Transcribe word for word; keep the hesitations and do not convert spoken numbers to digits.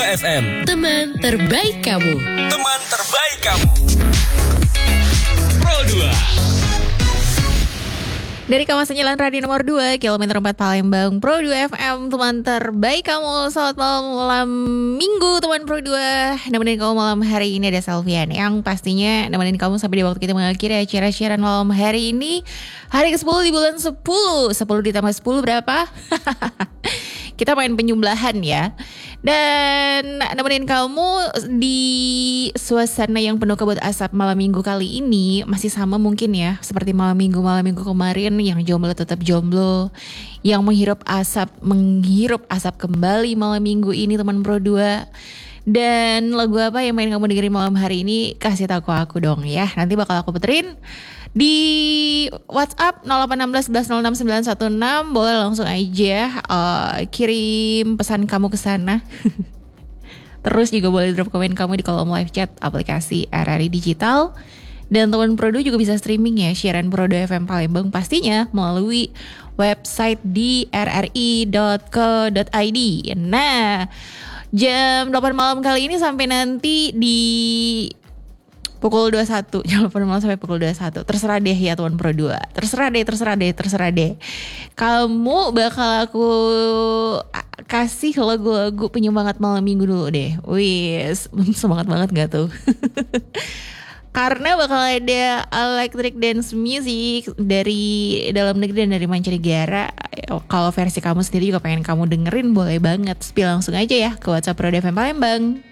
F M, teman terbaik kamu. teman terbaik kamu. Pro dua. Dari kawasan Jalan Radio nomor dua, kilometer empat Palembang, Pro dua F M, teman terbaik kamu. Selamat malam, malam minggu teman Pro dua. Nemenin kamu malam hari ini ada Salvian, yang pastinya nemenin kamu sampai di waktu kita mengakhiri acara siaran malam hari ini. Hari ke sepuluh di bulan sepuluh. sepuluh ditambah sepuluh berapa? Kita main penjumlahan ya. Dan nemenin kamu di suasana yang penuh kabut asap malam minggu kali ini. Masih sama mungkin ya, seperti malam minggu-malam minggu kemarin. Yang jomblo tetap jomblo, yang menghirup asap Menghirup asap kembali malam minggu ini teman Pro dua. Dan lagu apa yang main kamu dengerin malam hari ini? Kasih tahu aku dong ya. Nanti bakal aku puterin di WhatsApp nol delapan satu enam satu nol enam sembilan satu enam. Boleh langsung aja uh, kirim pesan kamu ke sana. Terus juga boleh drop komen kamu di kolom live chat aplikasi R R I Digital. Dan teman Pro dua juga bisa streaming ya siaran Pro dua F M Palembang pastinya melalui website di r r i dot co dot i d. Nah, jam delapan malam kali ini sampai nanti di pukul dua puluh satu, jam delapan malam sampai pukul dua puluh satu. Terserah deh ya teman Pro dua. Terserah deh, terserah deh, terserah deh. Kamu bakal aku kasih lagu-lagu penyemangat malam minggu dulu deh. Wis, semangat banget gak tuh? Karena bakal ada electric dance music dari dalam negeri dan dari mancanegara. Kalau versi kamu sendiri juga pengen kamu dengerin, boleh banget. Spill langsung aja ya ke WhatsApp Pro dua F M Palembang.